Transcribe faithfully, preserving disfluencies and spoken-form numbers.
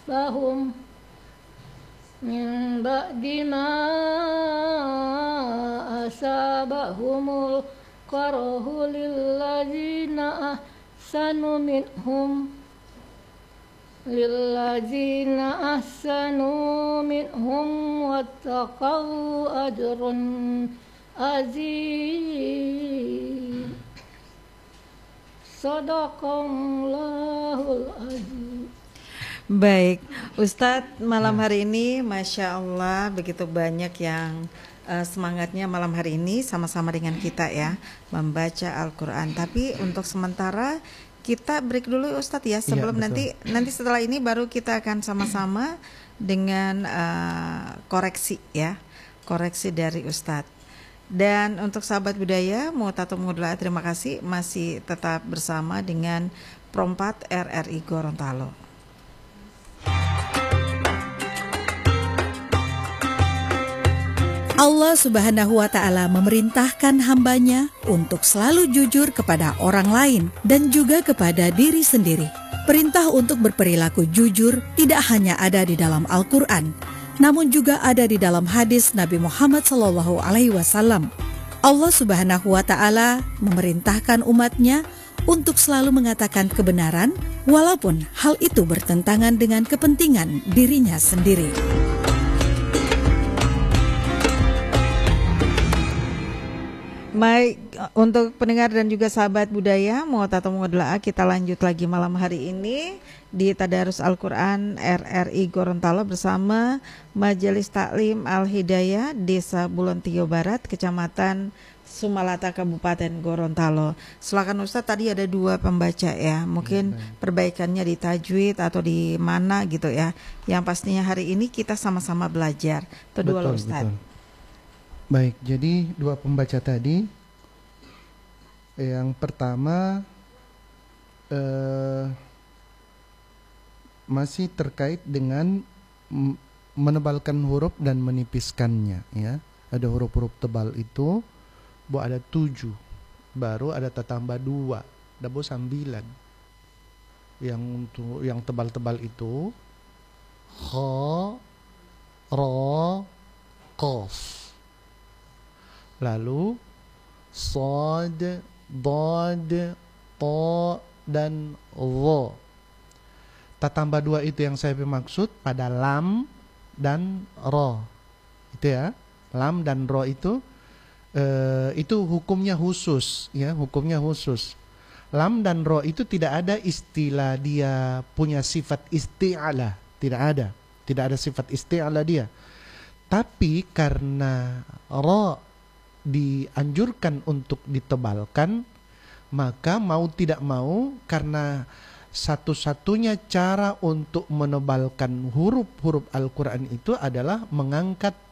asabahum min ba'di ma asabahumul qarahu lilladzina ahsanu minhum lilladzina ahsanu minhum wattaqaw ajrun azim. Sadaqallahul azim. Baik, Ustadz malam hari ini Masya Allah begitu banyak yang uh, semangatnya malam hari ini sama-sama dengan kita ya membaca Al-Quran. Tapi untuk sementara kita break dulu Ustadz ya sebelum Iya, nanti nanti setelah ini baru kita akan sama-sama dengan uh, koreksi ya koreksi dari Ustadz. Dan untuk sahabat budaya Mu'tatum Mudla, terima kasih masih tetap bersama dengan Prompat R R I Gorontalo. Allah Subhanahu wa Ta'ala memerintahkan hambanya untuk selalu jujur kepada orang lain dan juga kepada diri sendiri. Perintah untuk berperilaku jujur tidak hanya ada di dalam Al-Quran, namun juga ada di dalam hadis Nabi Muhammad shallallahu alaihi wasallam. Allah Subhanahu wa Ta'ala memerintahkan umatnya untuk selalu mengatakan kebenaran, walaupun hal itu bertentangan dengan kepentingan dirinya sendiri. Baik, untuk pendengar dan juga sahabat budaya Mu'tatum Mudla, kita lanjut lagi malam hari ini di Tadarus Al-Quran R R I Gorontalo bersama Majelis Taklim Al-Hidayah Desa Bulontio Barat, Kecamatan Sumalata, Kabupaten Gorontalo. Silakan Ustadz, tadi ada dua pembaca ya, mungkin ya, perbaikannya di tajwid atau di mana gitu ya. Yang pastinya hari ini kita sama-sama belajar. Itu dua loh Ustadz. Betul. Baik, jadi dua pembaca tadi, yang pertama eh, masih terkait dengan menebalkan huruf dan menipiskannya, ya. Ada huruf-huruf tebal itu, bu ada tujuh, baru ada tambah dua, ada bu sembilan. Yang untuk yang tebal-tebal itu, kha, ra, qaf. Lalu Sod, Dod, To, dan Ro. Tak tambah dua itu yang saya bermaksud pada Lam dan Ro. Itu ya, Lam dan Ro itu eh, itu hukumnya khusus ya, hukumnya khusus. Lam dan Ro itu tidak ada istilah dia punya sifat isti'alah, tidak ada. Tidak ada sifat isti'alah dia. Tapi karena Ro dianjurkan untuk ditebalkan, maka mau tidak mau, karena satu-satunya cara untuk menebalkan huruf-huruf Al-Quran itu adalah mengangkat